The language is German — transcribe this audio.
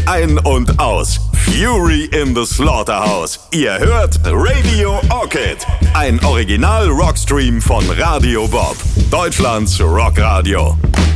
ein und aus. Fury in the Slaughterhouse. Ihr hört Radio Orchid. Ein Original-Rockstream von Radio Bob. Deutschlands Rockradio.